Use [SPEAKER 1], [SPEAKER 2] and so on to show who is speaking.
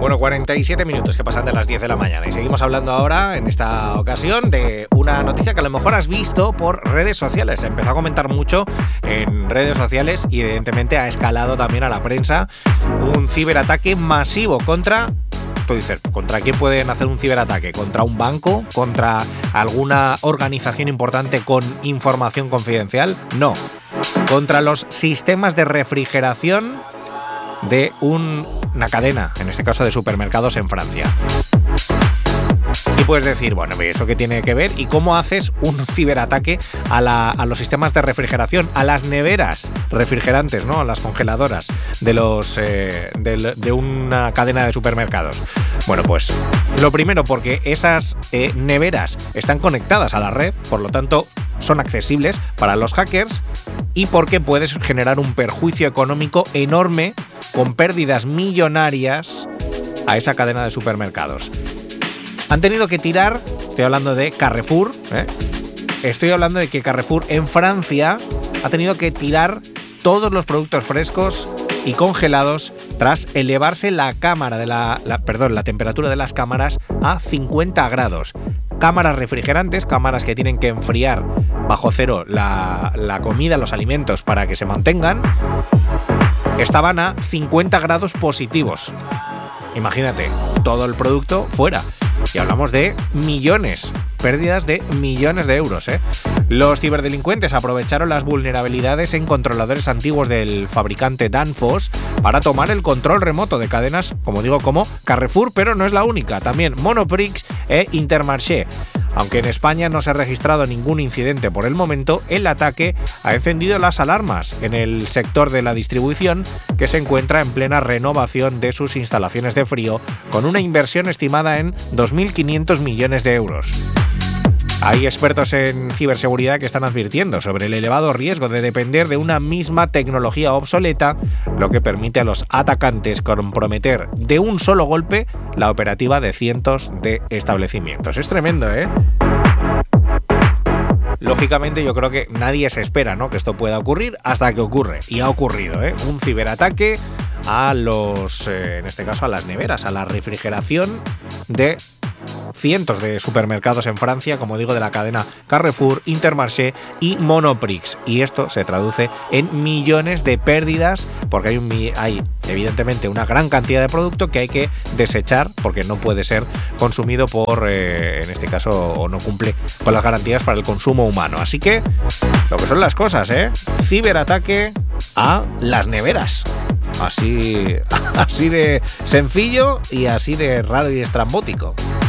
[SPEAKER 1] Bueno, 47 minutos que pasan de las 10 de la mañana y seguimos hablando ahora, en esta ocasión, de una noticia que a lo mejor has visto por redes sociales. Se empezó a comentar mucho en redes sociales y evidentemente ha escalado también a la prensa un ciberataque masivo contra... Tú dices, ¿contra quién pueden hacer un ciberataque? ¿Contra un banco? ¿Contra alguna organización importante con información confidencial? No. Contra los sistemas de refrigeración de una cadena, en este caso de supermercados en Francia. Y puedes decir, bueno, ¿eso qué tiene que ver? ¿Y cómo haces un ciberataque a los sistemas de refrigeración, a las neveras refrigerantes, ¿no? A las congeladoras de una cadena de supermercados? Bueno, pues lo primero, porque esas neveras están conectadas a la red, por lo tanto son accesibles para los hackers, y porque puedes generar un perjuicio económico enorme con pérdidas millonarias a esa cadena de supermercados. Han tenido que tirar, estoy hablando de Carrefour, estoy hablando de que Carrefour en Francia ha tenido que tirar todos los productos frescos y congelados tras elevarse la temperatura de las cámaras a 50 grados. Cámaras refrigerantes, cámaras que tienen que enfriar bajo cero la comida, los alimentos para que se mantengan, estaban a 50 grados positivos. Imagínate, todo el producto fuera. Y hablamos de millones, pérdidas de millones de euros, ¿eh? Los ciberdelincuentes aprovecharon las vulnerabilidades en controladores antiguos del fabricante Danfoss para tomar el control remoto de cadenas, como digo, como Carrefour, pero no es la única, también Monoprix e Intermarché. Aunque en España no se ha registrado ningún incidente por el momento, el ataque ha encendido las alarmas en el sector de la distribución, que se encuentra en plena renovación de sus instalaciones de frío, con una inversión estimada en 2.500 millones de euros. Hay expertos en ciberseguridad que están advirtiendo sobre el elevado riesgo de depender de una misma tecnología obsoleta, lo que permite a los atacantes comprometer de un solo golpe la operativa de cientos de establecimientos. Es tremendo, ¿eh? Lógicamente yo creo que nadie se espera, ¿no?, que esto pueda ocurrir hasta que ocurre. Y ha ocurrido, ¿eh? Un ciberataque a en este caso a las neveras, a la refrigeración de cientos de supermercados en Francia, como digo, de la cadena Carrefour, Intermarché y Monoprix. Y esto se traduce en millones de pérdidas, porque hay evidentemente una gran cantidad de producto que hay que desechar porque no puede ser consumido en este caso, o no cumple con las garantías para el consumo humano. Así que, lo que son las cosas, ciberataque a las neveras. Así de sencillo y así de raro y estrambótico.